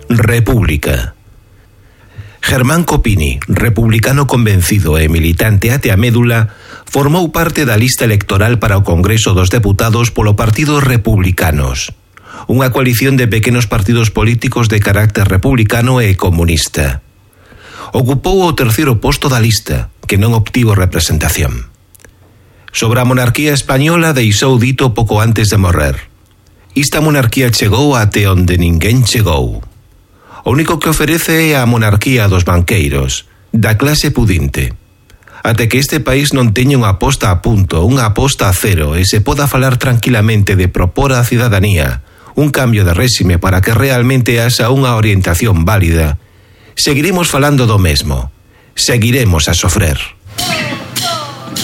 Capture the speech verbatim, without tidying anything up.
República. Germán Copini, republicano convencido e militante até a médula, formou parte da lista electoral para o Congreso dos Deputados polo Partido Republicanos, unha coalición de pequenos partidos políticos de carácter republicano e comunista. Ocupou o terceiro posto da lista, que non obtivo representación. Sobre a monarquía española deixou dito pouco antes de morrer: "Esta monarquía chegou até onde ninguén chegou. O único que ofrece é a monarquía dos banqueiros, da clase pudinte. Até que este país non teña unha aposta a punto, unha aposta a cero, e se poda falar tranquilamente de propor á cidadanía un cambio de réxime para que realmente haxa unha orientación válida, seguiremos falando do mesmo. Seguiremos a sofrer."